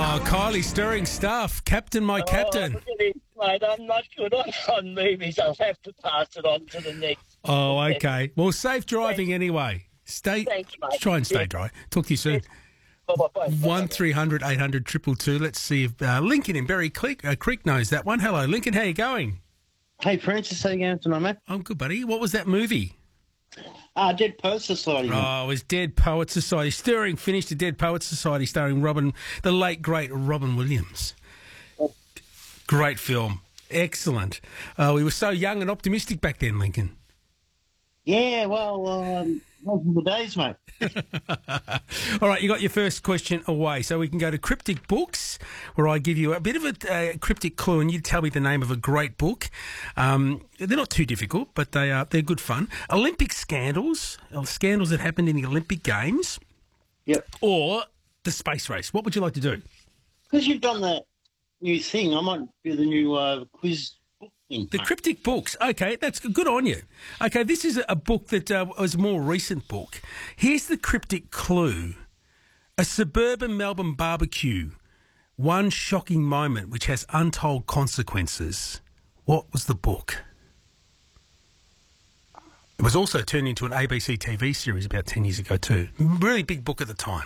Oh, Kylie, stirring stuff. Captain, my captain. Look at him, mate. I'm not good on movies. I'll have to pass it on to the next. Oh, okay. Well, safe driving anyway. Thank you, mate. Try and stay dry. Talk to you soon. Bye-bye. 1300 800 222. Let's see if Lincoln in Berry Creek knows that one. Hello, Lincoln. How you going? Hey, Francis, how you going tonight, mate? I'm good, buddy. What was that movie? Dead Poets Society. Oh, it was Dead Poets Society. Stirring finish to Dead Poets Society, starring the late, great Robin Williams. Great film. Excellent. We were so young and optimistic back then, Lincoln. Yeah, well, those were the days, mate. All right, you got your first question away. So we can go to Cryptic Books, where I give you a bit of a cryptic clue and you tell me the name of a great book. They're not too difficult, but they're good fun. Olympic scandals that happened in the Olympic Games. Yep. Or the space race. What would you like to do? Because you've done that new thing, I might do the new quiz book thing. The Cryptic Books. Okay, that's good on you. Okay, this is a book that was a more recent book. Here's the cryptic clue. A suburban Melbourne barbecue. One shocking moment which has untold consequences. What was the book? It was also turned into an ABC TV series about 10 years ago too. Really big book at the time.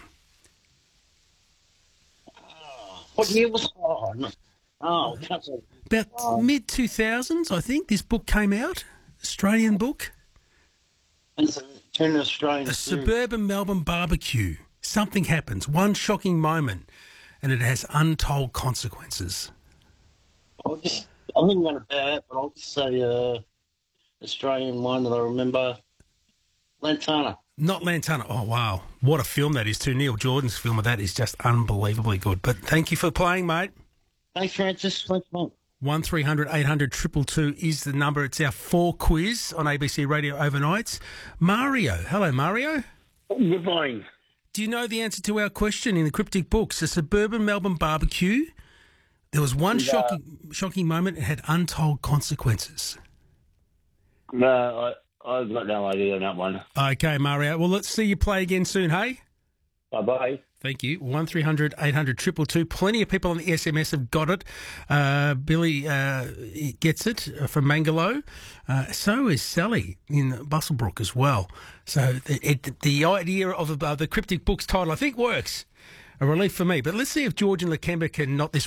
What year was it? About mid-2000s, I think, this book came out. Australian book. It's an Australian A series. suburban Melbourne barbecue. Something happens. One shocking moment, and it has untold consequences. I think I'm going to bow out, but I'll just say Australian one that I remember. Lantana. Not Lantana. Oh, wow. What a film that is too. Neil Jordan's film of that is just unbelievably good. But thank you for playing, mate. Thanks, Francis. Thanks, mate. 1300 800 222 is the number. It's our 4 quiz on ABC Radio overnights. Mario. Hello, Mario. Good morning. Do you know the answer to our question in the Cryptic Books? A suburban Melbourne barbecue. There was one shocking moment. It had untold consequences. No, I've got no idea on that one. Okay, Mario. Well, let's see you play again soon, hey? Bye-bye. Thank you. 1300 800 222. Plenty of people on the SMS have got it. Billy gets it from Mangalo. So is Sally in Bustlebrook as well. So the idea of the Cryptic Books title, I think, works. A relief for me. But let's see if George and Lakemba can knot this